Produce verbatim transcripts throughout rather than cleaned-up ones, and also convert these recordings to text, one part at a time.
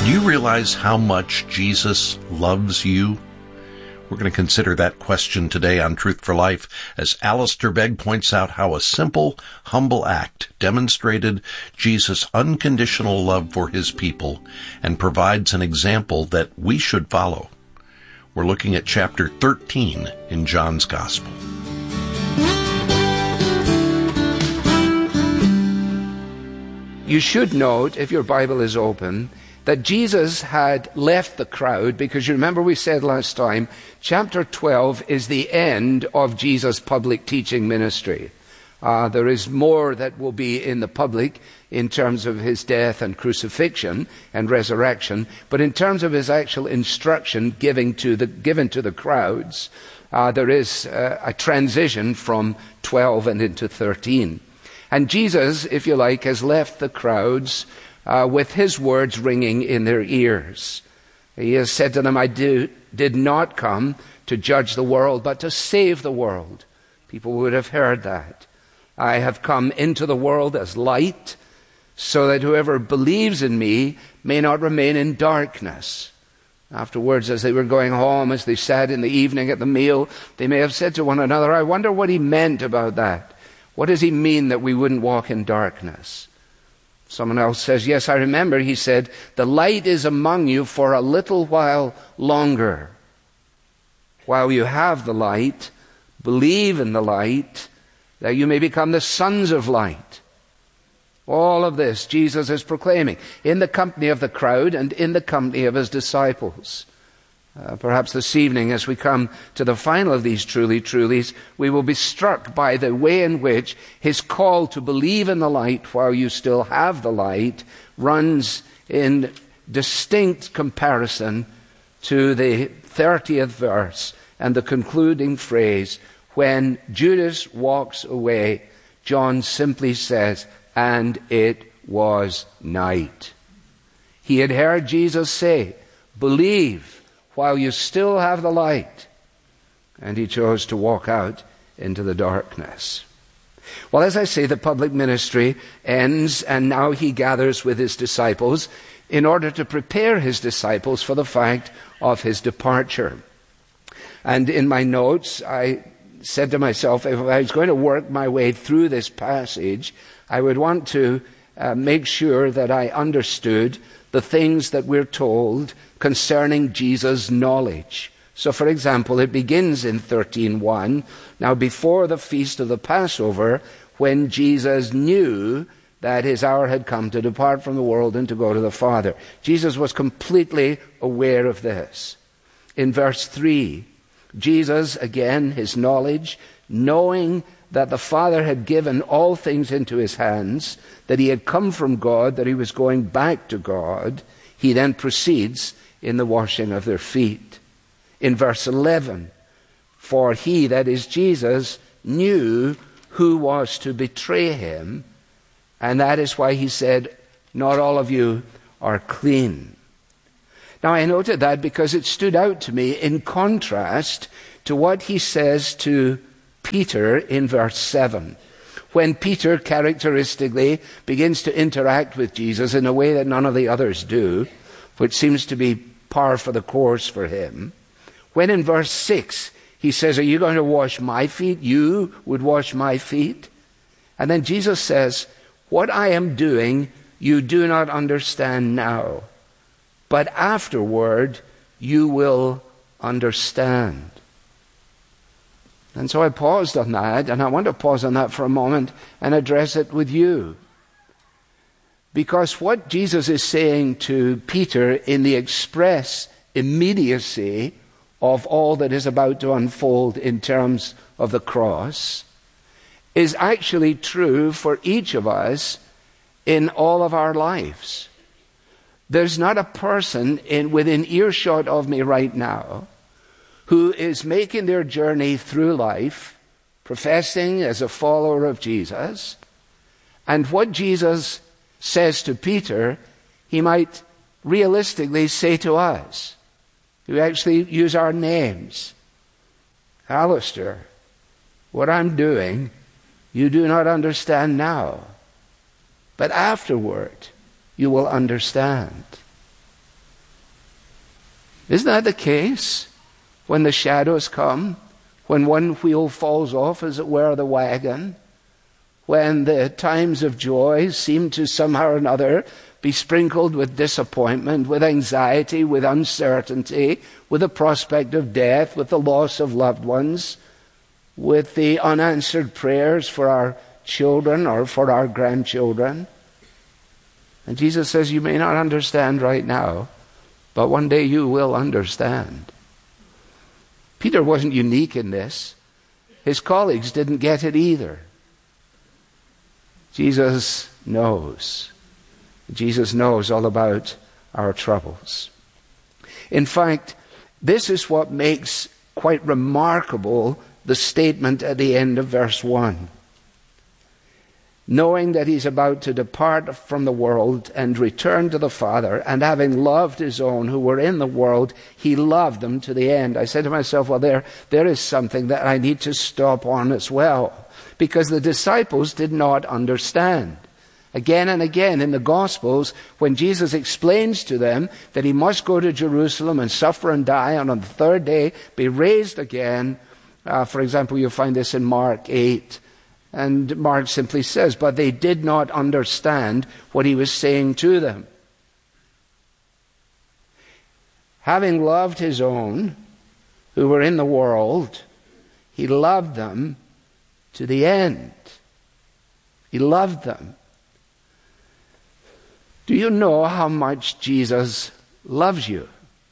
Do you realize how much Jesus loves you? We're going to consider that question today on Truth for Life as Alistair Begg points out how a simple, humble act demonstrated Jesus' unconditional love for his people and provides an example that we should follow. We're looking at chapter thirteen in John's Gospel. You should note, if your Bible is open, that Jesus had left the crowd, because you remember we said last time, chapter twelve is the end of Jesus' public teaching ministry. Uh, there is more that will be in the public in terms of his death and crucifixion and resurrection, but in terms of his actual instruction given to the, given to the crowds, uh, there is uh, a transition from twelve and into thirteen. And Jesus, if you like, has left the crowds Uh, with his words ringing in their ears. He has said to them, I do, did not come to judge the world, but to save the world. People would have heard that. I have come into the world as light, so that whoever believes in me may not remain in darkness. Afterwards, as they were going home, as they sat in the evening at the meal, they may have said to one another, I wonder what he meant about that. What does he mean that we wouldn't walk in darkness? Someone else says, yes, I remember, he said, the light is among you for a little while longer. While you have the light, believe in the light, that you may become the sons of light. All of this Jesus is proclaiming in the company of the crowd and in the company of his disciples. Uh, perhaps this evening, as we come to the final of these truly trulies, we will be struck by the way in which his call to believe in the light while you still have the light runs in distinct comparison to the thirtieth verse and the concluding phrase. When Judas walks away, John simply says, and it was night. He had heard Jesus say, believe while you still have the light. And he chose to walk out into the darkness. Well, as I say, the public ministry ends, and now he gathers with his disciples in order to prepare his disciples for the fact of his departure. And in my notes, I said to myself, if I was going to work my way through this passage, I would want to uh, make sure that I understood the things that we're told concerning Jesus' knowledge. So, for example, it begins in thirteen one. Now, before the feast of the Passover, when Jesus knew that his hour had come to depart from the world and to go to the Father. Jesus was completely aware of this. In verse three, Jesus, again, his knowledge, knowing that the Father had given all things into his hands, that he had come from God, that he was going back to God, he then proceeds in the washing of their feet. In verse eleven, for he, that is Jesus, knew who was to betray him, and that is why he said, not all of you are clean. Now, I noted that because it stood out to me in contrast to what he says to Peter in verse seven. When Peter characteristically begins to interact with Jesus in a way that none of the others do, which seems to be par for the course for him. When in verse six he says, are you going to wash my feet? You would wash my feet? And then Jesus says, what I am doing you do not understand now, but afterward you will understand. And so I paused on that, and I want to pause on that for a moment and address it with you. Because what Jesus is saying to Peter in the express immediacy of all that is about to unfold in terms of the cross is actually true for each of us in all of our lives. There's not a person in within earshot of me right now who is making their journey through life, professing as a follower of Jesus, and what Jesus says to Peter, he might realistically say to us, who actually use our names. Alistair, what I'm doing, you do not understand now, but afterward you will understand. Isn't that the case? When the shadows come, when one wheel falls off, as it were, the wagon, when the times of joy seem to somehow or another be sprinkled with disappointment, with anxiety, with uncertainty, with the prospect of death, with the loss of loved ones, with the unanswered prayers for our children or for our grandchildren. And Jesus says, you may not understand right now, but one day you will understand. Peter wasn't unique in this. His colleagues didn't get it either. Jesus knows. Jesus knows all about our troubles. In fact, this is what makes quite remarkable the statement at the end of verse one. Knowing that he's about to depart from the world and return to the Father, and having loved his own who were in the world, he loved them to the end. I said to myself, well, there, there is something that I need to stop on as well, because the disciples did not understand. Again and again in the Gospels, when Jesus explains to them that he must go to Jerusalem and suffer and die, and on the third day be raised again, uh, for example, you'll find this in Mark eight, and Mark simply says, but they did not understand what he was saying to them. Having loved his own who were in the world, he loved them to the end. He loved them. Do you know how much Jesus loves you?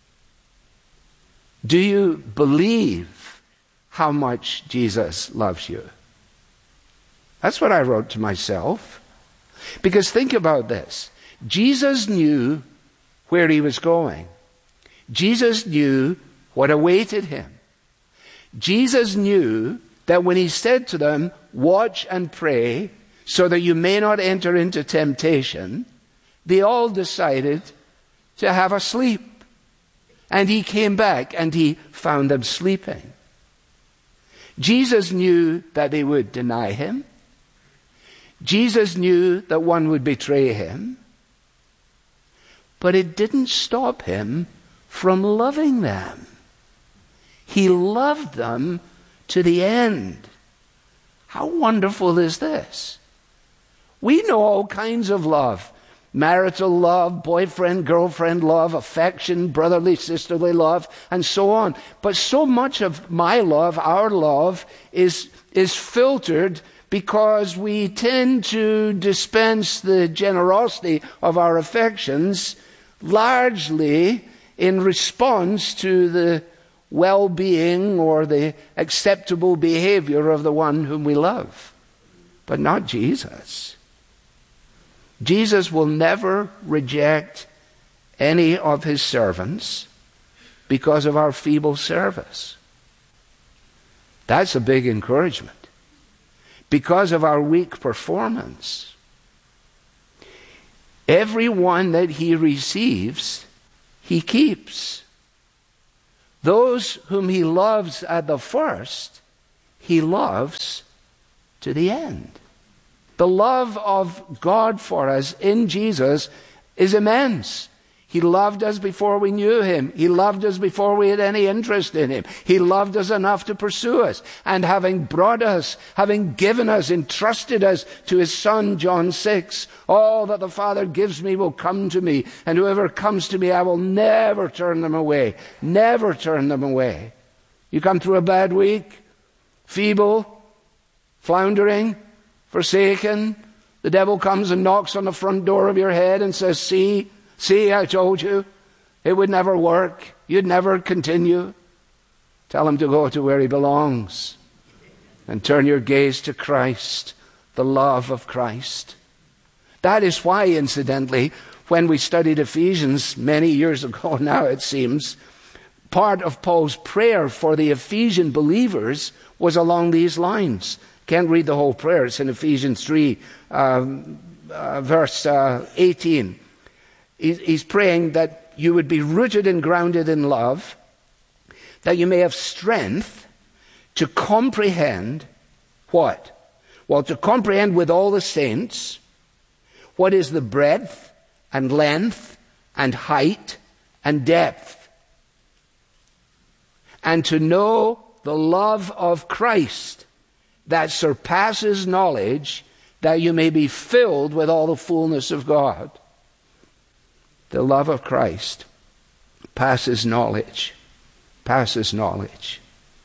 Do you believe how much Jesus loves you? That's what I wrote to myself. Because think about this. Jesus knew where he was going. Jesus knew what awaited him. Jesus knew that when he said to them, watch and pray so that you may not enter into temptation, they all decided to have a sleep. And he came back and he found them sleeping. Jesus knew that they would deny him. Jesus knew that one would betray him. But it didn't stop him from loving them. He loved them to the end. How wonderful is this? We know all kinds of love. Marital love, boyfriend, girlfriend love, affection, brotherly, sisterly love, and so on. But so much of my love, our love, is, is filtered because we tend to dispense the generosity of our affections largely in response to the well-being or the acceptable behavior of the one whom we love. But not Jesus. Jesus will never reject any of his servants because of our feeble service. That's a big encouragement. Because of our weak performance. Everyone that he receives, he keeps. Those whom he loves at the first, he loves to the end. The love of God for us in Jesus is immense. He loved us before we knew him. He loved us before we had any interest in him. He loved us enough to pursue us. And having brought us, having given us, entrusted us to his Son, John six, all that the Father gives me will come to me. And whoever comes to me, I will never turn them away. Never turn them away. You come through a bad week, feeble, floundering, forsaken. The devil comes and knocks on the front door of your head and says, see, See, I told you, it would never work. You'd never continue. Tell him to go to where he belongs and turn your gaze to Christ, the love of Christ. That is why, incidentally, when we studied Ephesians many years ago now, it seems, part of Paul's prayer for the Ephesian believers was along these lines. Can't read the whole prayer. It's in Ephesians three, um, uh, verse uh, eighteen. He's praying that you would be rooted and grounded in love, that you may have strength to comprehend what? Well, to comprehend with all the saints what is the breadth and length and height and depth, and to know the love of Christ that surpasses knowledge, that you may be filled with all the fullness of God. The love of Christ passes knowledge, passes knowledge.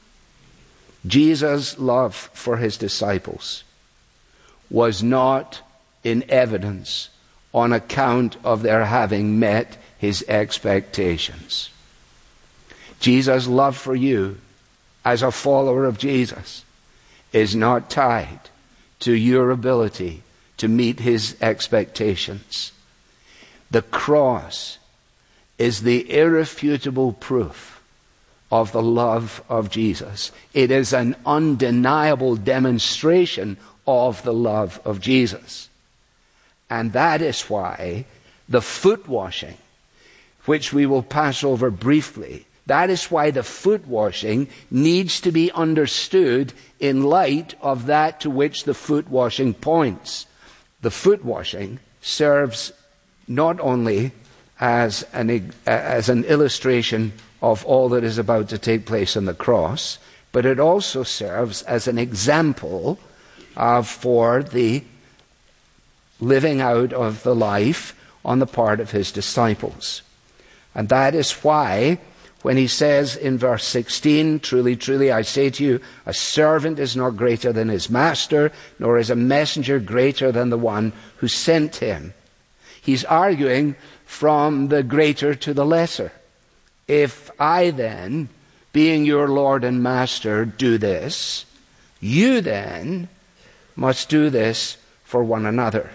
Jesus' love for his disciples was not in evidence on account of their having met his expectations. Jesus' love for you as a follower of Jesus is not tied to your ability to meet his expectations. The cross is the irrefutable proof of the love of Jesus. It is an undeniable demonstration of the love of Jesus. And that is why the foot washing, which we will pass over briefly, that is why the foot washing needs to be understood in light of that to which the foot washing points. The foot washing serves not only as an, as an illustration of all that is about to take place on the cross, but it also serves as an example uh, for the living out of the life on the part of his disciples. And that is why when he says in verse sixteen, truly, truly, I say to you, a servant is not greater than his master, nor is a messenger greater than the one who sent him. He's arguing from the greater to the lesser. If I then, being your Lord and Master, do this, you then must do this for one another.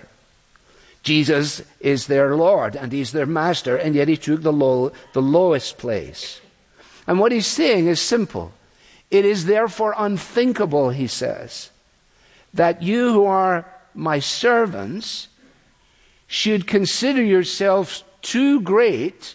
Jesus is their Lord and he's their Master, and yet he took the, low, the lowest place. And what he's saying is simple. It is therefore unthinkable, he says, that you who are my servants should consider yourselves too great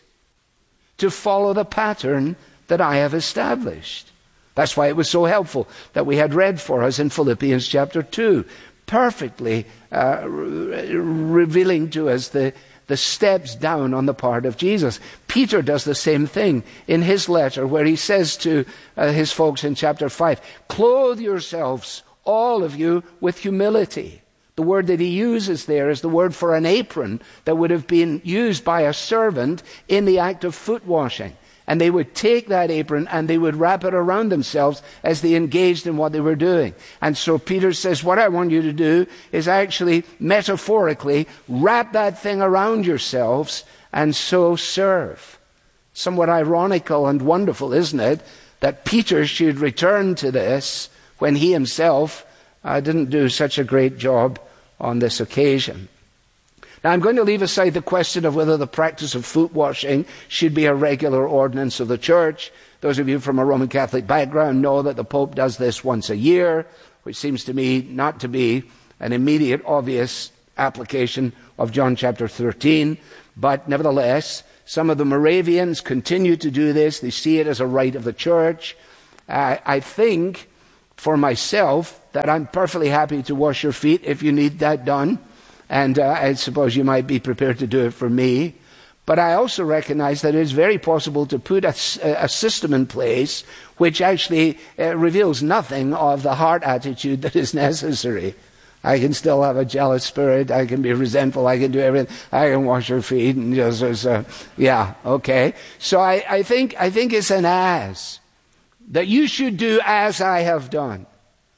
to follow the pattern that I have established. That's why it was so helpful that we had read for us in Philippians chapter two, perfectly uh, re- revealing to us the, the steps down on the part of Jesus. Peter does the same thing in his letter where he says to uh, his folks in chapter five, clothe yourselves, all of you, with humility. The word that he uses there is the word for an apron that would have been used by a servant in the act of foot washing. And they would take that apron and they would wrap it around themselves as they engaged in what they were doing. And so Peter says, what I want you to do is actually metaphorically wrap that thing around yourselves and so serve. Somewhat ironical and wonderful, isn't it, that Peter should return to this when he himself uh, didn't do such a great job on this occasion. Now, I'm going to leave aside the question of whether the practice of foot washing should be a regular ordinance of the church. Those of you from a Roman Catholic background know that the Pope does this once a year, which seems to me not to be an immediate, obvious application of John chapter thirteen. But nevertheless, some of the Moravians continue to do this. They see it as a rite of the church. Uh, I think, for myself, that I'm perfectly happy to wash your feet if you need that done. And uh, I suppose you might be prepared to do it for me. But I also recognize that it is very possible to put a, a system in place which actually uh, reveals nothing of the heart attitude that is necessary. I can still have a jealous spirit. I can be resentful. I can do everything. I can wash your feet and just, uh, yeah, okay. So I, I think I think it's an as that you should do as I have done,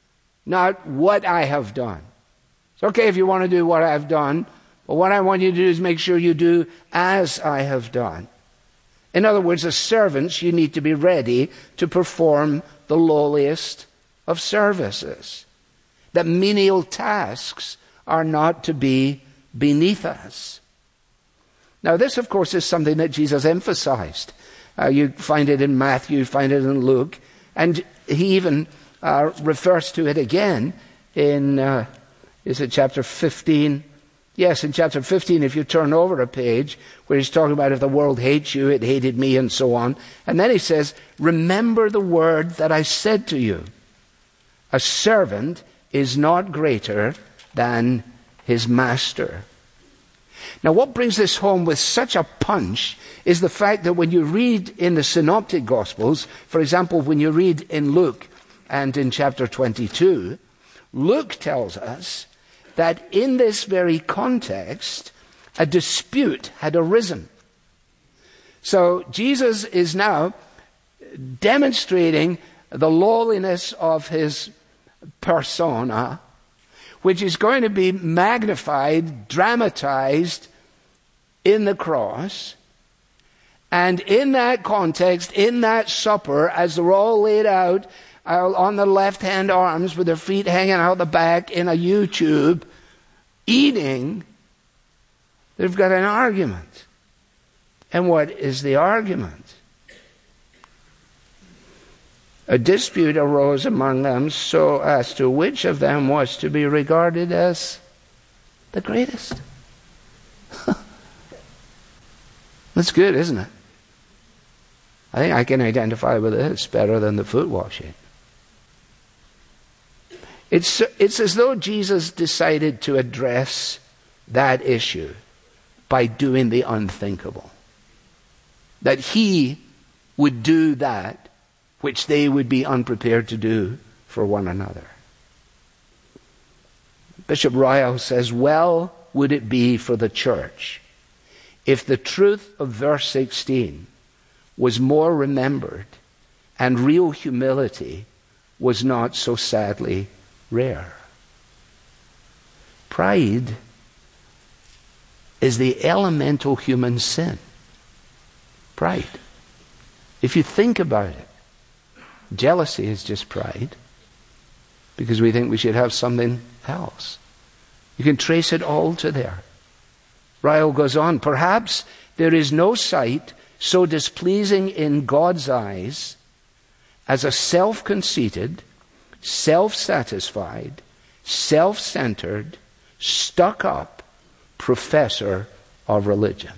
not what I have done. It's okay if you want to do what I've done, but what I want you to do is make sure you do as I have done. In other words, as servants, you need to be ready to perform the lowliest of services. That menial tasks are not to be beneath us. Now, this, of course, is something that Jesus emphasized. Uh, you find it in Matthew, you find it in Luke, and he even uh, refers to it again in... Uh, Is it chapter fifteen? Yes, in chapter fifteen, if you turn over a page, where he's talking about if the world hates you, it hated me, and so on. And then he says, remember the word that I said to you. A servant is not greater than his master. Now, what brings this home with such a punch is the fact that when you read in the Synoptic Gospels, for example, when you read in Luke and in chapter twenty-two, Luke tells us that in this very context, a dispute had arisen. So Jesus is now demonstrating the lowliness of his persona, which is going to be magnified, dramatized in the cross. And in that context, in that supper, as they're all laid out uh, on the left-hand arms with their feet hanging out the back in a U-tube, eating, they've got an argument. And what is the argument? A dispute arose among them so as to which of them was to be regarded as the greatest. That's good, isn't it? I think I can identify with this better than the foot washing. It's, it's as though Jesus decided to address that issue by doing the unthinkable. That he would do that which they would be unprepared to do for one another. Bishop Ryle says, well would it be for the church if the truth of verse sixteen was more remembered and real humility was not so sadly rare. Pride is the elemental human sin. Pride. If you think about it, jealousy is just pride because we think we should have something else. You can trace it all to there. Ryle goes on, perhaps there is no sight so displeasing in God's eyes as a self-conceited, self-satisfied, self-centered, stuck-up professor of religion.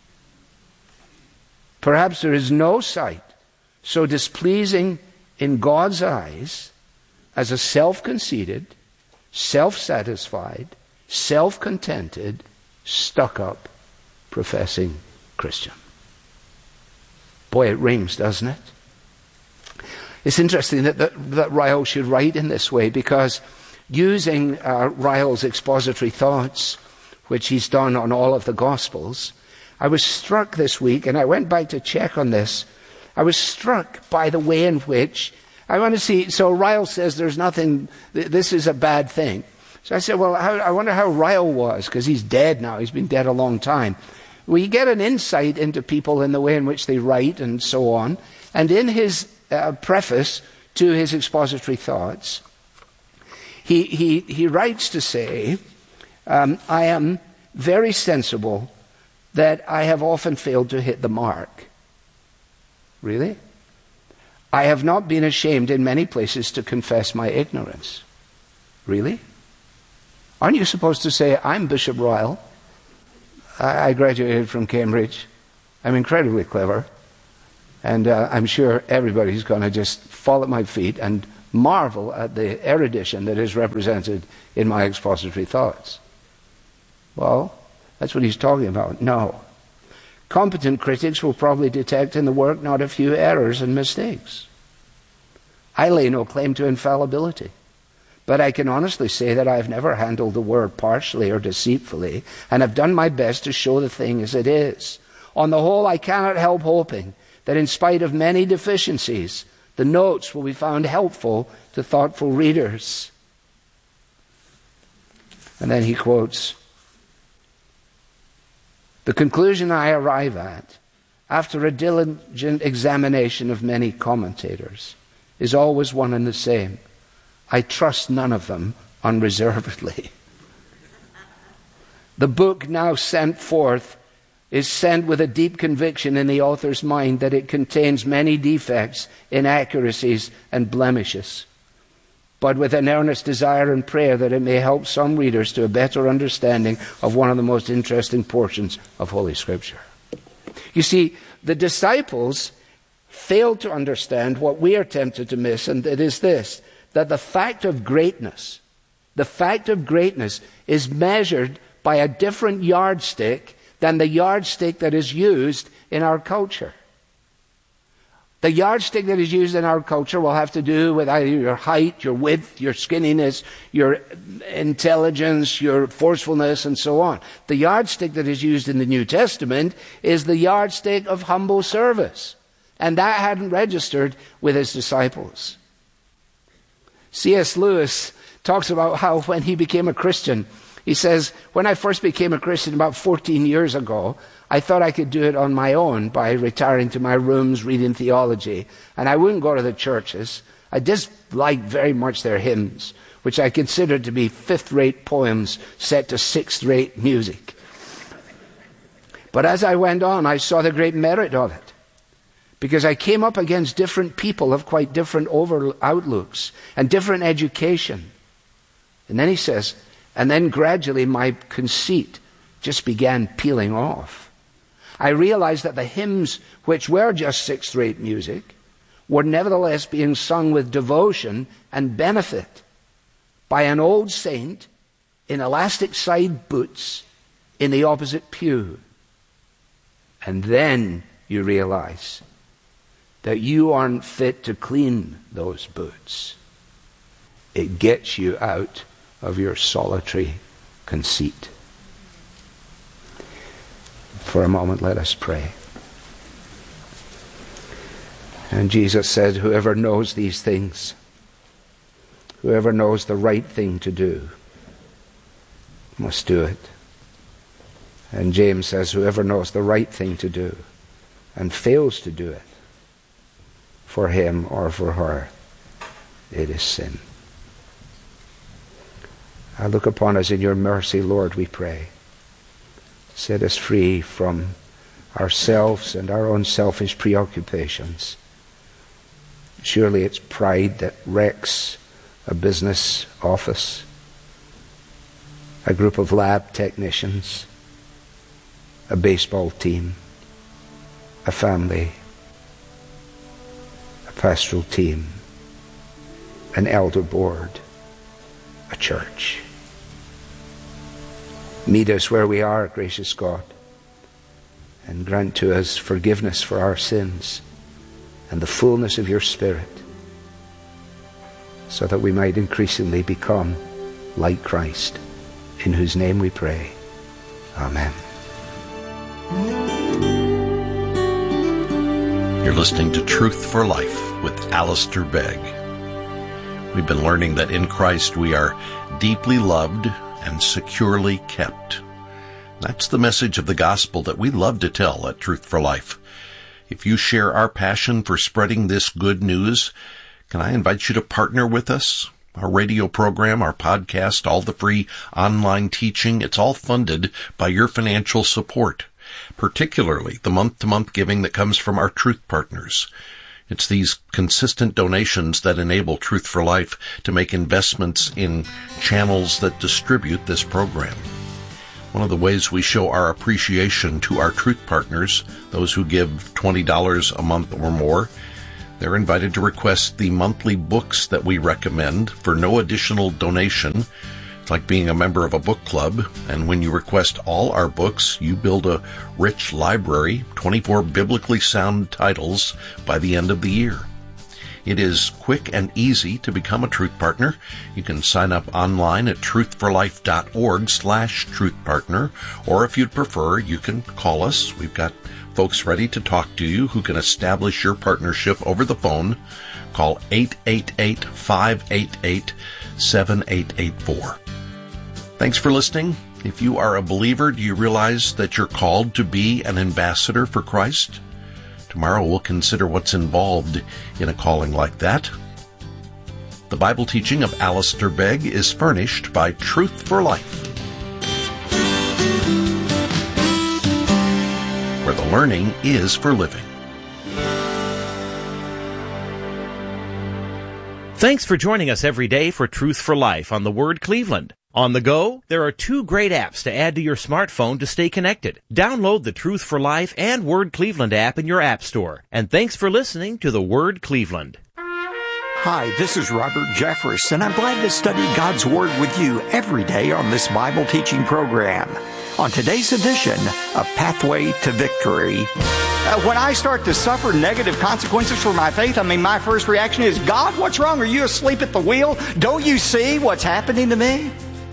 Perhaps there is no sight so displeasing in God's eyes as a self-conceited, self-satisfied, self-contented, stuck-up professing Christian. Boy, it rings, doesn't it? It's interesting that, that, that Ryle should write in this way because using uh, Ryle's expository thoughts, which he's done on all of the Gospels, I was struck this week, and I went back to check on this, I was struck by the way in which, I want to see, so Ryle says there's nothing, this is a bad thing. So I said, well, how, I wonder how Ryle was, because he's dead now, he's been dead a long time. Well, you get an insight into people in the way in which they write and so on. And in his uh, preface to his expository thoughts, he, he, he writes to say, um, I am very sensible that I have often failed to hit the mark. Really? I have not been ashamed in many places to confess my ignorance. Really? Aren't you supposed to say, I'm Bishop Ryle. I graduated from Cambridge. I'm incredibly clever. And uh, I'm sure everybody's going to just fall at my feet and marvel at the erudition that is represented in my expository thoughts. Well, that's what he's talking about. No. Competent critics will probably detect in the work not a few errors and mistakes. I lay no claim to infallibility. But I can honestly say that I have never handled the word partially or deceitfully, and have done my best to show the thing as it is. On the whole, I cannot help hoping that in spite of many deficiencies, the notes will be found helpful to thoughtful readers. And then he quotes, the conclusion I arrive at, after a diligent examination of many commentators, is always one and the same. I trust none of them unreservedly. The book now sent forth is sent with a deep conviction in the author's mind that it contains many defects, inaccuracies, and blemishes, but with an earnest desire and prayer that it may help some readers to a better understanding of one of the most interesting portions of Holy Scripture. You see, the disciples failed to understand what we are tempted to miss, and it is this, that the fact of greatness, the fact of greatness is measured by a different yardstick than the yardstick that is used in our culture. The yardstick that is used in our culture will have to do with either your height, your width, your skinniness, your intelligence, your forcefulness, and so on. The yardstick that is used in the New Testament is the yardstick of humble service. And that hadn't registered with his disciples. C S Lewis talks about how when he became a Christian, he says, when I first became a Christian about fourteen years ago, I thought I could do it on my own by retiring to my rooms, reading theology, and I wouldn't go to the churches. I disliked very much their hymns, which I considered to be fifth-rate poems set to sixth-rate music. But as I went on, I saw the great merit of it, because I came up against different people of quite different over outlooks and different education. And then he says, and then gradually my conceit just began peeling off. I realized that the hymns, which were just sixth-rate music, were nevertheless being sung with devotion and benefit by an old saint in elastic side boots in the opposite pew. And then you realize that you aren't fit to clean those boots. It gets you out of your solitary conceit. For a moment, let us pray. And Jesus said, whoever knows these things, whoever knows the right thing to do, must do it. And James says, whoever knows the right thing to do and fails to do it, for him or for her, it is sin. I look upon us in your mercy, Lord, we pray. Set us free from ourselves and our own selfish preoccupations. Surely it's pride that wrecks a business office, a group of lab technicians, a baseball team, a family, a pastoral team, an elder board, a church. Meet us where we are, gracious God, and grant to us forgiveness for our sins and the fullness of your Spirit, so that we might increasingly become like Christ, in whose name we pray. Amen. You're listening to Truth for Life with Alistair Begg. We've been learning that in Christ we are deeply loved and securely kept. That's the message of the gospel that we love to tell at Truth for Life. If you share our passion for spreading this good news, can I invite you to partner with us? Our radio program, our podcast, all the free online teaching, it's all funded by your financial support, particularly the month-to-month giving that comes from our Truth Partners. It's these consistent donations that enable Truth for Life to make investments in channels that distribute this program. One of the ways we show our appreciation to our Truth Partners, those who give twenty dollars a month or more, they're invited to request the monthly books that we recommend for no additional donation. It's like being a member of a book club, and when you request all our books, you build a rich library, twenty-four biblically sound titles by the end of the year. It is quick and easy to become a Truth Partner. You can sign up online at truthforlife.org slash truthpartner, or if you'd prefer, you can call us. We've got folks ready to talk to you who can establish your partnership over the phone. Call eight eight eight, five eight eight, seven eight eight four. Thanks for listening. If you are a believer, do you realize that you're called to be an ambassador for Christ? Tomorrow we'll consider what's involved in a calling like that. The Bible teaching of Alistair Begg is furnished by Truth for Life, where the learning is for living. Thanks for joining us every day for Truth for Life on the Word Cleveland. On the go, there are two great apps to add to your smartphone to stay connected. Download the Truth for Life and Word Cleveland app in your app store. And thanks for listening to the Word Cleveland. Hi, this is Robert Jeffress, and I'm glad to study God's Word with you every day on this Bible teaching program. On today's edition of Pathway to Victory. Uh, when I start to suffer negative consequences for my faith, I mean, my first reaction is, God, what's wrong? Are you asleep at the wheel? Don't you see what's happening to me?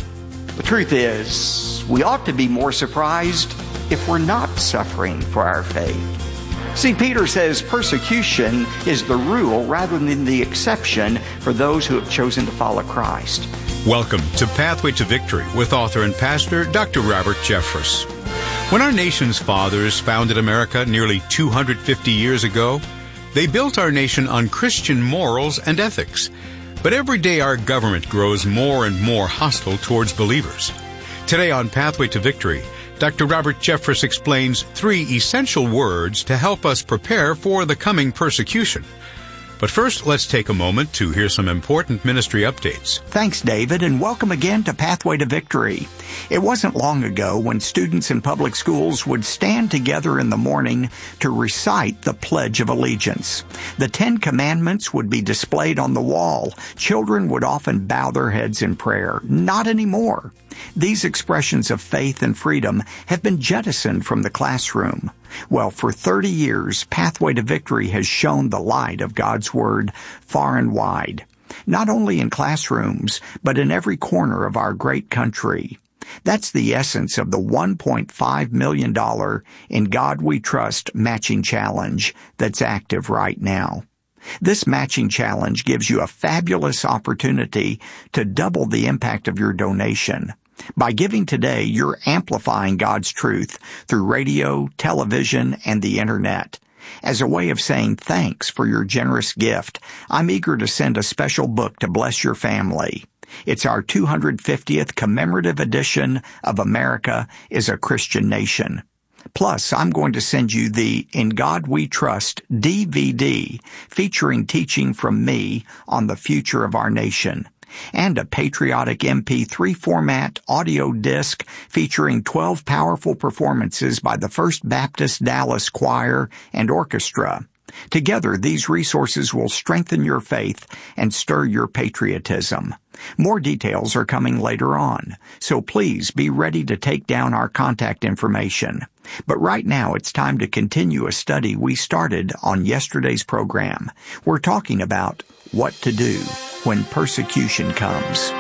The truth is, we ought to be more surprised if we're not suffering for our faith. See, Peter says persecution is the rule rather than the exception for those who have chosen to follow Christ. Welcome to Pathway to Victory with author and pastor Doctor Robert Jeffress. When our nation's fathers founded America nearly two hundred fifty years ago, they built our nation on Christian morals and ethics. But every day our government grows more and more hostile towards believers. Today on Pathway to Victory, Doctor Robert Jeffress explains three essential words to help us prepare for the coming persecution. But first, let's take a moment to hear some important ministry updates. Thanks, David, and welcome again to Pathway to Victory. It wasn't long ago when students in public schools would stand together in the morning to recite the Pledge of Allegiance. The Ten Commandments would be displayed on the wall. Children would often bow their heads in prayer. Not anymore. These expressions of faith and freedom have been jettisoned from the classroom. Well, for thirty years, Pathway to Victory has shown the light of God's Word far and wide, not only in classrooms, but in every corner of our great country. That's the essence of the one point five million dollars In God We Trust matching challenge that's active right now. This matching challenge gives you a fabulous opportunity to double the impact of your donation. By giving today, you're amplifying God's truth through radio, television, and the internet. As a way of saying thanks for your generous gift, I'm eager to send a special book to bless your family. It's our two hundred fiftieth commemorative edition of America is a Christian Nation. Plus, I'm going to send you the In God We Trust D V D featuring teaching from me on the future of our nation, and a patriotic M P three format audio disc featuring twelve powerful performances by the First Baptist Dallas Choir and Orchestra. Together, these resources will strengthen your faith and stir your patriotism. More details are coming later on, so please be ready to take down our contact information. But right now, it's time to continue a study we started on yesterday's program. We're talking about what to do when persecution comes.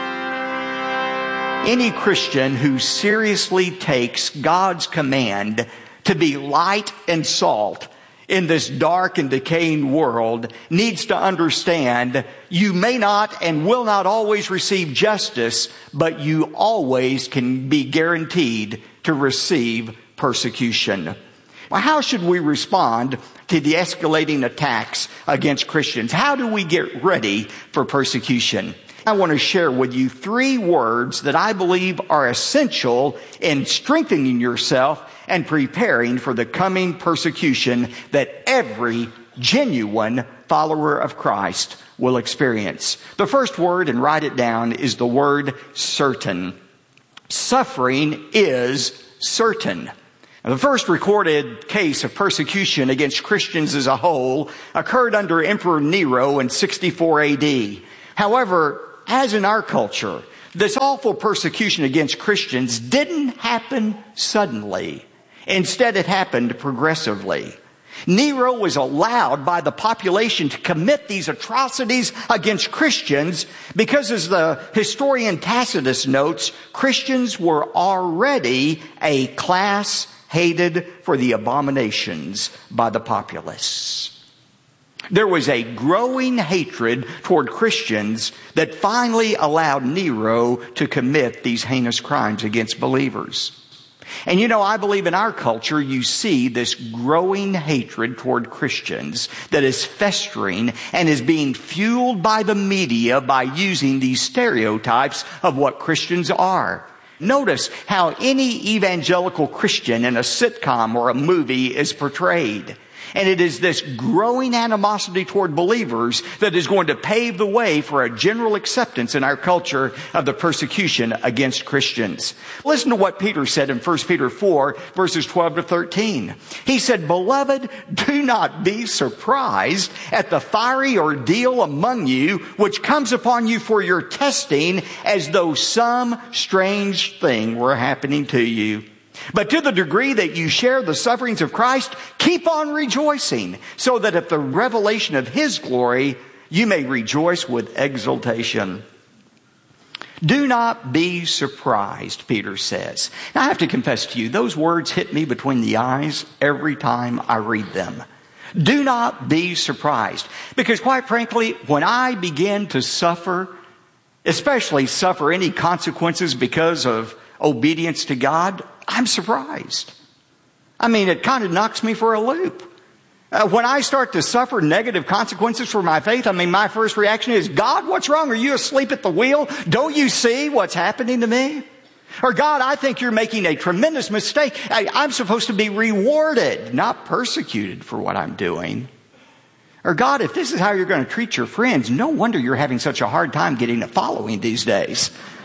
Any Christian who seriously takes God's command to be light and salt in this dark and decaying world needs to understand you may not and will not always receive justice, but you always can be guaranteed to receive persecution. Well, how should we respond to the escalating attacks against Christians? How do we get ready for persecution? I want to share with you three words that I believe are essential in strengthening yourself and preparing for the coming persecution that every genuine follower of Christ will experience. The first word, and write it down, is the word certain. Suffering is certain. The first recorded case of persecution against Christians as a whole occurred under Emperor Nero in sixty-four A D. However, as in our culture, this awful persecution against Christians didn't happen suddenly. Instead, it happened progressively. Nero was allowed by the population to commit these atrocities against Christians because, as the historian Tacitus notes, Christians were already a class hated for the abominations by the populace. There was a growing hatred toward Christians that finally allowed Nero to commit these heinous crimes against believers. And you know, I believe in our culture you see this growing hatred toward Christians that is festering and is being fueled by the media by using these stereotypes of what Christians are. Notice how any evangelical Christian in a sitcom or a movie is portrayed. And it is this growing animosity toward believers that is going to pave the way for a general acceptance in our culture of the persecution against Christians. Listen to what Peter said in First Peter four, verses twelve to thirteen. He said, "Beloved, do not be surprised at the fiery ordeal among you, which comes upon you for your testing, as though some strange thing were happening to you. But to the degree that you share the sufferings of Christ, keep on rejoicing, so that at the revelation of His glory, you may rejoice with exultation." Do not be surprised, Peter says. Now, I have to confess to you, those words hit me between the eyes every time I read them. Do not be surprised. Because quite frankly, when I begin to suffer, especially suffer any consequences because of obedience to God, I'm surprised. I mean, it kind of knocks me for a loop. Uh, when I start to suffer negative consequences for my faith, I mean, my first reaction is, God, what's wrong? Are you asleep at the wheel? Don't you see what's happening to me? Or, God, I think you're making a tremendous mistake. I, I'm supposed to be rewarded, not persecuted for what I'm doing. Or, God, if this is how you're going to treat your friends, no wonder you're having such a hard time getting a following these days.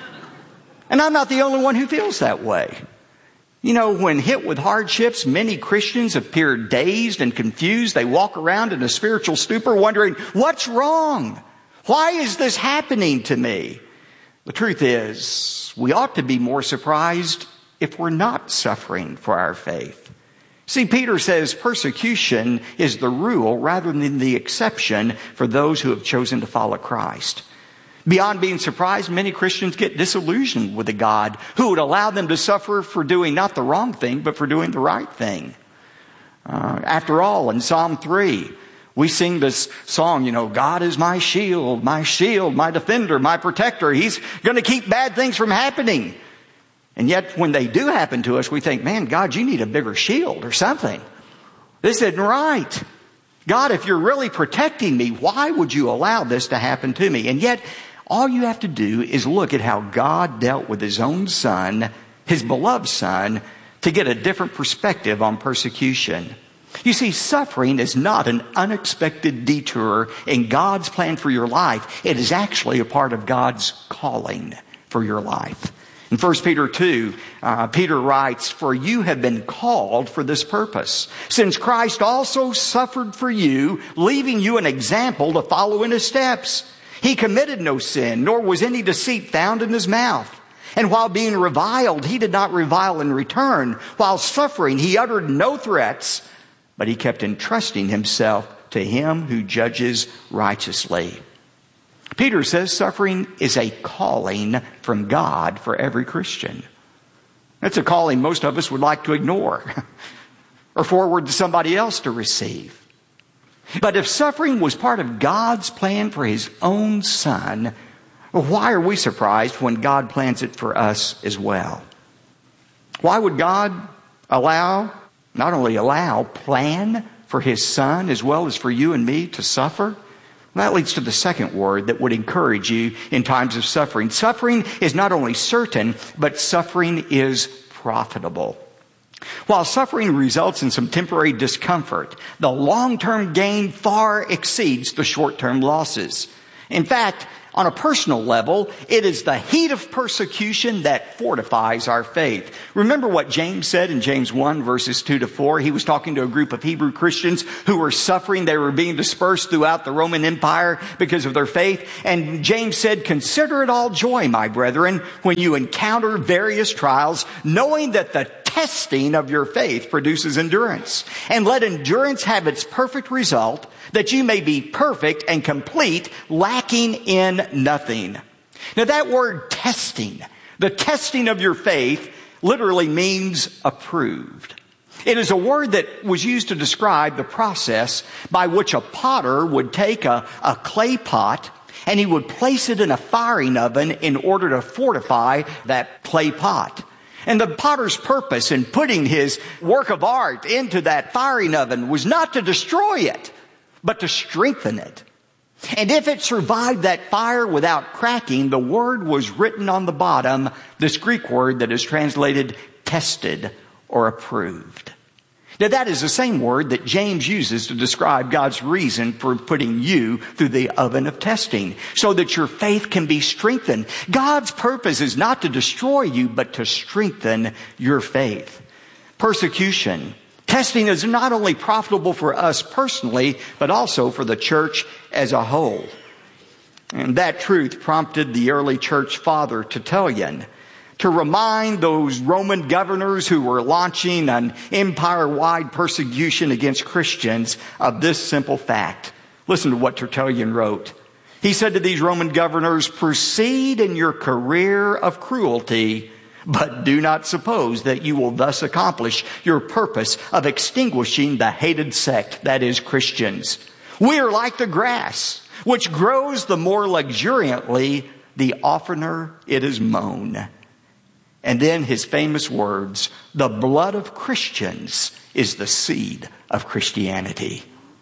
And I'm not the only one who feels that way. You know, when hit with hardships, many Christians appear dazed and confused. They walk around in a spiritual stupor wondering, what's wrong? Why is this happening to me? The truth is, we ought to be more surprised if we're not suffering for our faith. See, Peter says persecution is the rule rather than the exception for those who have chosen to follow Christ. Beyond being surprised, many Christians get disillusioned with a God who would allow them to suffer for doing not the wrong thing, but for doing the right thing. Uh, after all, in Psalm three, we sing this song, you know, God is my shield, my shield, my defender, my protector. He's going to keep bad things from happening. And yet, when they do happen to us, we think, man, God, you need a bigger shield or something. This isn't right. God, if you're really protecting me, why would you allow this to happen to me? And yet, all you have to do is look at how God dealt with His own Son, His beloved Son, to get a different perspective on persecution. You see, suffering is not an unexpected detour in God's plan for your life. It is actually a part of God's calling for your life. In First Peter two, uh, Peter writes, "For you have been called for this purpose, since Christ also suffered for you, leaving you an example to follow in His steps. He committed no sin, nor was any deceit found in His mouth. And while being reviled, He did not revile in return. While suffering, He uttered no threats, but He kept entrusting Himself to Him who judges righteously." Peter says suffering is a calling from God for every Christian. That's a calling most of us would like to ignore or forward to somebody else to receive. But if suffering was part of God's plan for His own Son, why are we surprised when God plans it for us as well? Why would God allow, not only allow, plan for His Son as well as for you and me to suffer? That leads to the second word that would encourage you in times of suffering. Suffering is not only certain, but suffering is profitable. While suffering results in some temporary discomfort, the long-term gain far exceeds the short-term losses. In fact, on a personal level, it is the heat of persecution that fortifies our faith. Remember what James said in James one, verses two to four? He was talking to a group of Hebrew Christians who were suffering. They were being dispersed throughout the Roman Empire because of their faith. And James said, "Consider it all joy, my brethren, when you encounter various trials, knowing that the testing of your faith produces endurance. And let endurance have its perfect result, that you may be perfect and complete, lacking in nothing." Now that word testing, the testing of your faith, literally means approved. It is a word that was used to describe the process by which a potter would take a, a clay pot and he would place it in a firing oven in order to fortify that clay pot. And the potter's purpose in putting his work of art into that firing oven was not to destroy it, but to strengthen it. And if it survived that fire without cracking, the word was written on the bottom, this Greek word that is translated tested or approved. Now that is the same word that James uses to describe God's reason for putting you through the oven of testing, so that your faith can be strengthened. God's purpose is not to destroy you, but to strengthen your faith. Persecution, testing is not only profitable for us personally, but also for the church as a whole. And that truth prompted the early church father Tertullian to remind those Roman governors who were launching an empire-wide persecution against Christians of this simple fact. Listen to what Tertullian wrote. He said to these Roman governors, "Proceed in your career of cruelty, but do not suppose that you will thus accomplish your purpose of extinguishing the hated sect, that is, Christians. We are like the grass, which grows the more luxuriantly the oftener it is mown." And then his famous words, "The blood of Christians is the seed of Christianity."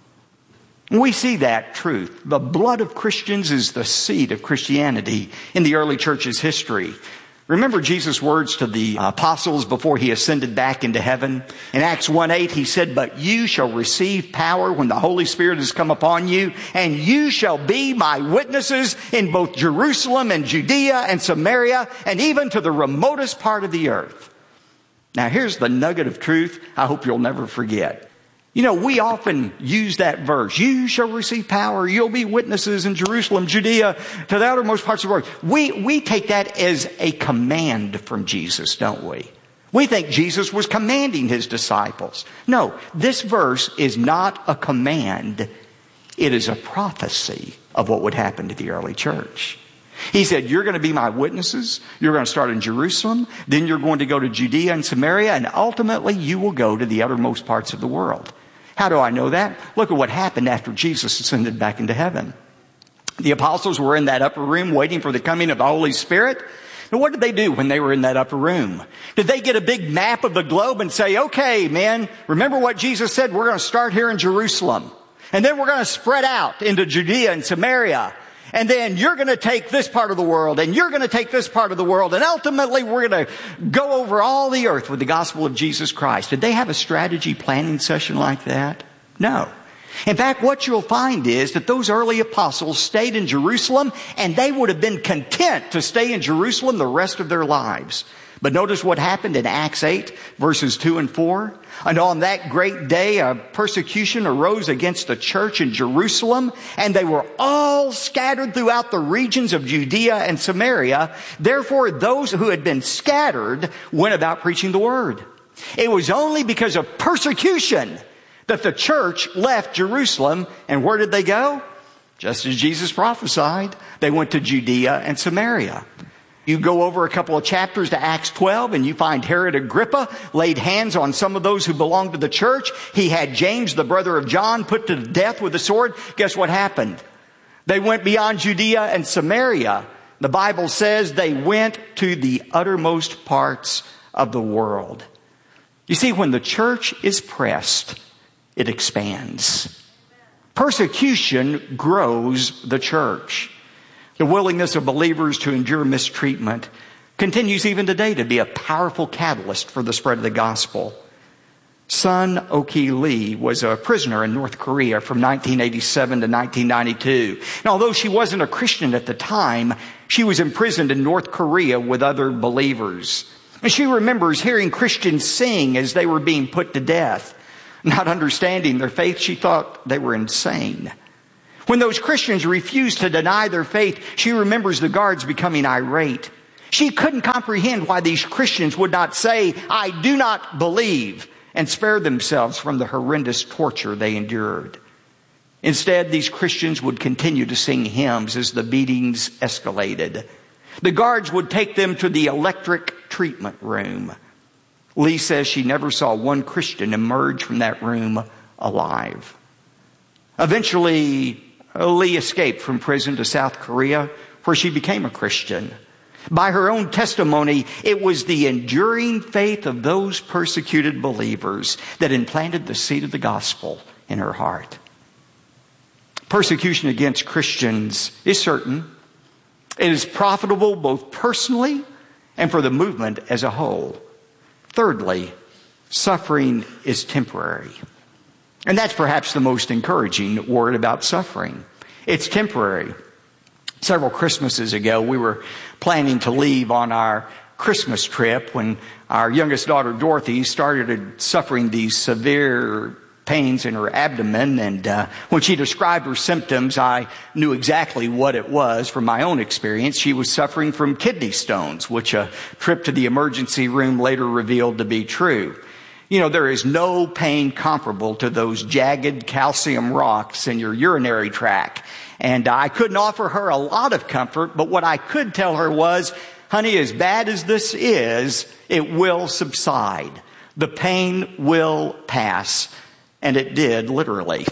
We see that truth. The blood of Christians is the seed of Christianity in the early church's history. Remember Jesus' words to the apostles before he ascended back into heaven? In Acts one eight, he said, "But you shall receive power when the Holy Spirit has come upon you, and you shall be my witnesses in both Jerusalem and Judea and Samaria, and even to the remotest part of the earth." Now here's the nugget of truth I hope you'll never forget. You know, we often use that verse, "You shall receive power, you'll be witnesses in Jerusalem, Judea, to the outermost parts of the world." We, we take that as a command from Jesus, don't we? We think Jesus was commanding his disciples. No, this verse is not a command. It is a prophecy of what would happen to the early church. He said, "You're going to be my witnesses. You're going to start in Jerusalem. Then you're going to go to Judea and Samaria. And ultimately, you will go to the uttermost parts of the world." How do I know that? Look at what happened after Jesus ascended back into heaven. The apostles were in that upper room waiting for the coming of the Holy Spirit. Now, what did they do when they were in that upper room? Did they get a big map of the globe and say, "Okay, man, remember what Jesus said? We're going to start here in Jerusalem. And then we're going to spread out into Judea and Samaria. And then you're going to take this part of the world, and you're going to take this part of the world, and ultimately we're going to go over all the earth with the gospel of Jesus Christ." Did they have a strategy planning session like that? No. In fact, what you'll find is that those early apostles stayed in Jerusalem, and they would have been content to stay in Jerusalem the rest of their lives. But notice what happened in Acts eight, verses two and four. "And on that great day, a persecution arose against the church in Jerusalem, and they were all scattered throughout the regions of Judea and Samaria. Therefore, those who had been scattered went about preaching the word." It was only because of persecution that the church left Jerusalem. And where did they go? Just as Jesus prophesied, they went to Judea and Samaria. You go over a couple of chapters to Acts twelve, and you find Herod Agrippa laid hands on some of those who belonged to the church. He had James, the brother of John, put to death with a sword. Guess what happened? They went beyond Judea and Samaria. The Bible says they went to the uttermost parts of the world. You see, when the church is pressed, it expands. Persecution grows the church. The willingness of believers to endure mistreatment continues even today to be a powerful catalyst for the spread of the gospel. Sun Oki Lee was a prisoner in North Korea from nineteen eighty-seven to nineteen ninety-two. And although she wasn't a Christian at the time, she was imprisoned in North Korea with other believers. And she remembers hearing Christians sing as they were being put to death. Not understanding their faith, she thought they were insane. When those Christians refused to deny their faith, she remembers the guards becoming irate. She couldn't comprehend why these Christians would not say, "I do not believe," and spare themselves from the horrendous torture they endured. Instead, these Christians would continue to sing hymns as the beatings escalated. The guards would take them to the electric treatment room. Lee says she never saw one Christian emerge from that room alive. Eventually, Lee escaped from prison to South Korea, where she became a Christian. By her own testimony, it was the enduring faith of those persecuted believers that implanted the seed of the gospel in her heart. Persecution against Christians is certain. It is profitable both personally and for the movement as a whole. Thirdly, suffering is temporary. And that's perhaps the most encouraging word about suffering. It's temporary. Several Christmases ago, we were planning to leave on our Christmas trip when our youngest daughter, Dorothy, started suffering these severe pains in her abdomen. And uh, when she described her symptoms, I knew exactly what it was from my own experience. She was suffering from kidney stones, which a trip to the emergency room later revealed to be true. You know, there is no pain comparable to those jagged calcium rocks in your urinary tract. And I couldn't offer her a lot of comfort, but what I could tell her was, honey, as bad as this is, it will subside. The pain will pass. And it did, literally.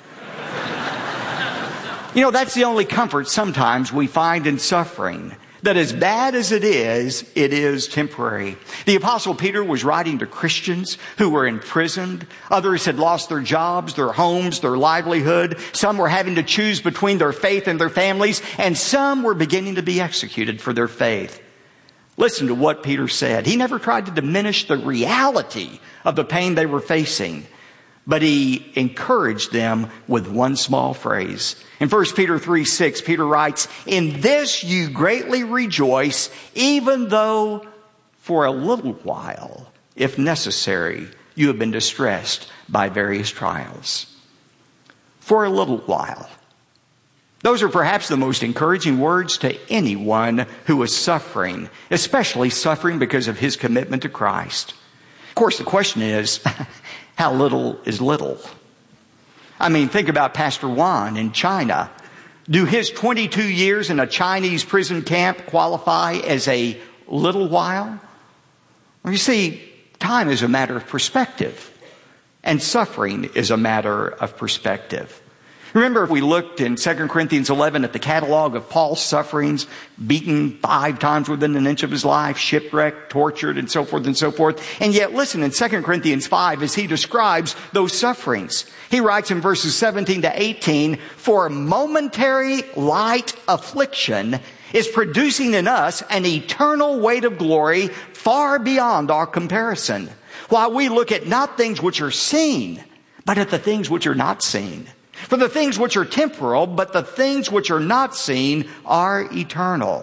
You know, that's the only comfort sometimes we find in suffering. That as bad as it is, it is temporary. The Apostle Peter was writing to Christians who were imprisoned. Others had lost their jobs, their homes, their livelihood. Some were having to choose between their faith and their families. And some were beginning to be executed for their faith. Listen to what Peter said. He never tried to diminish the reality of the pain they were facing. But he encouraged them with one small phrase. In First Peter three six, Peter writes, "In this you greatly rejoice, even though for a little while, if necessary, you have been distressed by various trials." For a little while. Those are perhaps the most encouraging words to anyone who is suffering, especially suffering because of his commitment to Christ. Of course, the question is, how little is little? I mean, think about Pastor Juan in China. Do his twenty-two years in a Chinese prison camp qualify as a little while? Well, you see, time is a matter of perspective, and suffering is a matter of perspective. Remember, we looked in Second Corinthians eleven at the catalog of Paul's sufferings, beaten five times within an inch of his life, shipwrecked, tortured, and so forth and so forth. And yet, listen, in Second Corinthians five, as he describes those sufferings, he writes in verses seventeen to eighteen, "For momentary light affliction is producing in us an eternal weight of glory far beyond our comparison, while we look at not things which are seen, but at the things which are not seen. For the things which are temporal, but the things which are not seen are eternal."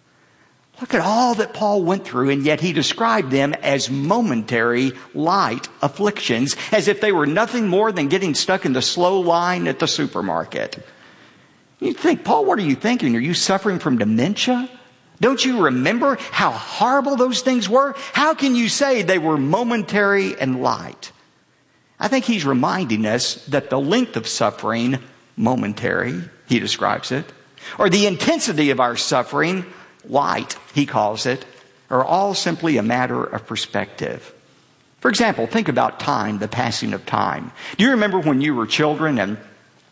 Look at all that Paul went through, and yet he described them as momentary light afflictions, as if they were nothing more than getting stuck in the slow line at the supermarket. You think, Paul, what are you thinking? Are you suffering from dementia? Don't you remember how horrible those things were? How can you say they were momentary and light? I think he's reminding us that the length of suffering, momentary, he describes it, or the intensity of our suffering, light, he calls it, are all simply a matter of perspective. For example, think about time, the passing of time. Do you remember when you were children and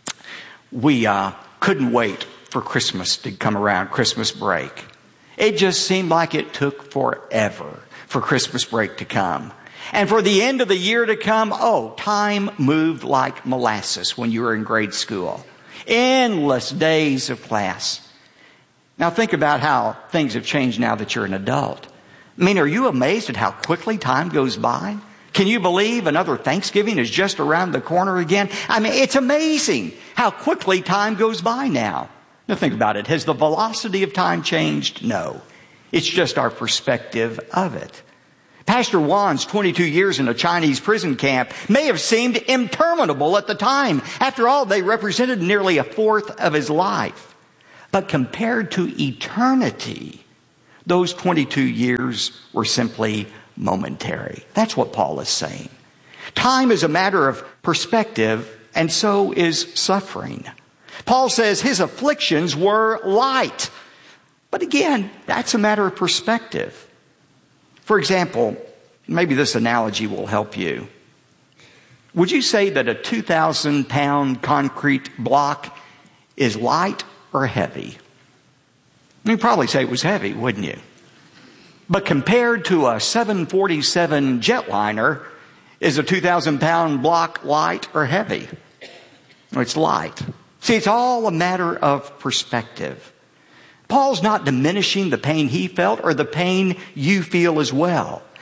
we uh, couldn't wait for Christmas to come around, Christmas break? It just seemed like it took forever for Christmas break to come. And for the end of the year to come, oh, time moved like molasses when you were in grade school. Endless days of class. Now think about how things have changed now that you're an adult. I mean, are you amazed at how quickly time goes by? Can you believe another Thanksgiving is just around the corner again? I mean, it's amazing how quickly time goes by now. Now think about it. Has the velocity of time changed? No. It's just our perspective of it. Pastor Juan's twenty-two years in a Chinese prison camp may have seemed interminable at the time. After all, they represented nearly a fourth of his life. But compared to eternity, those twenty-two years were simply momentary. That's what Paul is saying. Time is a matter of perspective, and so is suffering. Paul says his afflictions were light. But again, that's a matter of perspective. For example, maybe this analogy will help you. Would you say that a two thousand pound concrete block is light or heavy? You'd probably say it was heavy, wouldn't you? But compared to a seven forty-seven jetliner, is a two thousand pound block light or heavy? It's light. See, it's all a matter of perspective. Paul's not diminishing the pain he felt or the pain you feel as well.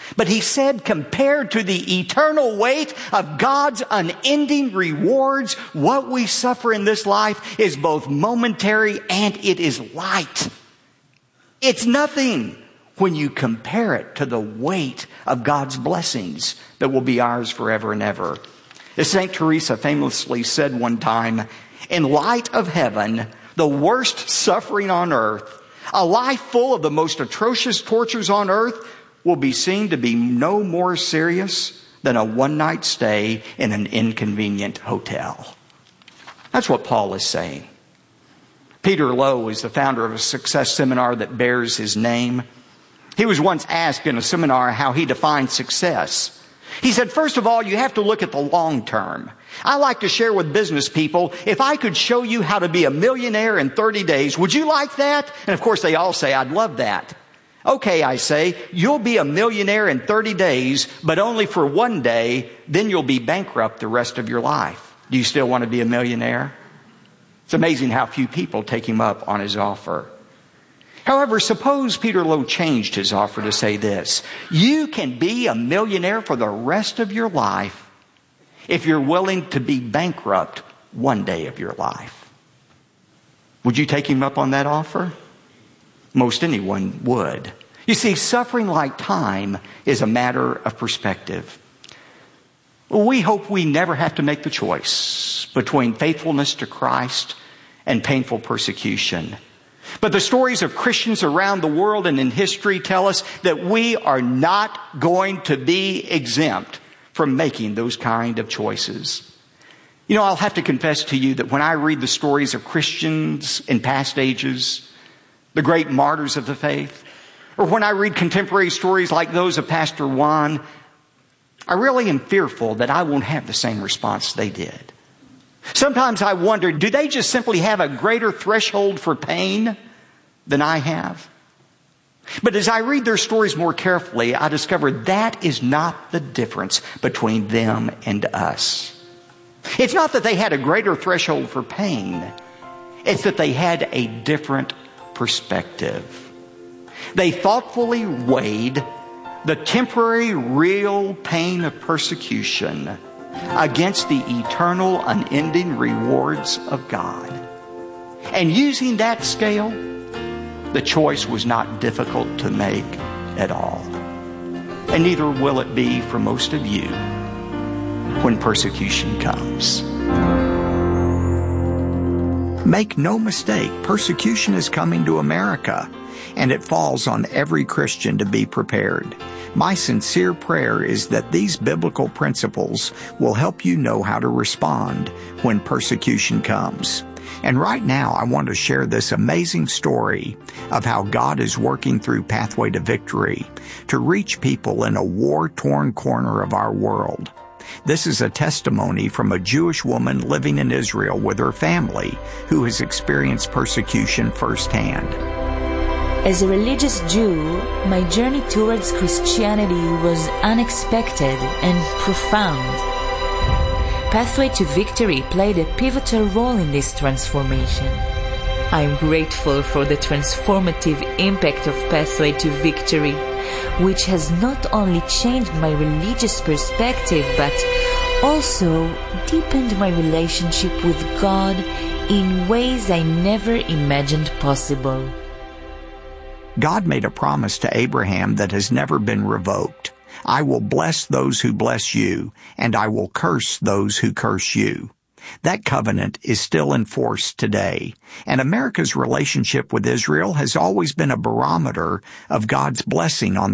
But he said, compared to the eternal weight of God's unending rewards, what we suffer in this life is both momentary and it is light. It's nothing when you compare it to the weight of God's blessings that will be ours forever and ever. As Saint Teresa famously said one time, in light of heaven, the worst suffering on earth, a life full of the most atrocious tortures on earth, will be seen to be no more serious than a one-night stay in an inconvenient hotel. That's what Paul is saying. Peter Lowe is the founder of a success seminar that bears his name. He was once asked in a seminar how he defined success. He said, first of all, you have to look at the long term. I like to share with business people, if I could show you how to be a millionaire in thirty days, would you like that? And of course they all say, I'd love that. Okay, I say, you'll be a millionaire in thirty days, but only for one day, then you'll be bankrupt the rest of your life. Do you still want to be a millionaire? It's amazing how few people take him up on his offer. However, suppose Peter Lowe changed his offer to say this: you can be a millionaire for the rest of your life if you're willing to be bankrupt one day of your life. Would you take him up on that offer? Most anyone would. You see, suffering like time is a matter of perspective. We hope we never have to make the choice between faithfulness to Christ and painful persecution. But the stories of Christians around the world and in history tell us that we are not going to be exempt from making those kind of choices. You know, I'll have to confess to you that when I read the stories of Christians in past ages, the great martyrs of the faith, or when I read contemporary stories like those of Pastor Juan, I really am fearful that I won't have the same response they did. Sometimes I wonder, do they just simply have a greater threshold for pain than I have? But as I read their stories more carefully, I discover that is not the difference between them and us. It's not that they had a greater threshold for pain. It's that they had a different perspective. They thoughtfully weighed the temporary, real pain of persecution against the eternal, unending rewards of God. And using that scale, the choice was not difficult to make at all. And neither will it be for most of you when persecution comes. Make no mistake, persecution is coming to America, and it falls on every Christian to be prepared. My sincere prayer is that these biblical principles will help you know how to respond when persecution comes. And right now, I want to share this amazing story of how God is working through Pathway to Victory to reach people in a war-torn corner of our world. This is a testimony from a Jewish woman living in Israel with her family who has experienced persecution firsthand. As a religious Jew, my journey towards Christianity was unexpected and profound. Pathway to Victory played a pivotal role in this transformation. I am grateful for the transformative impact of Pathway to Victory, which has not only changed my religious perspective, but also deepened my relationship with God in ways I never imagined possible. God made a promise to Abraham that has never been revoked. I will bless those who bless you, and I will curse those who curse you. That covenant is still in force today, and America's relationship with Israel has always been a barometer of God's blessing on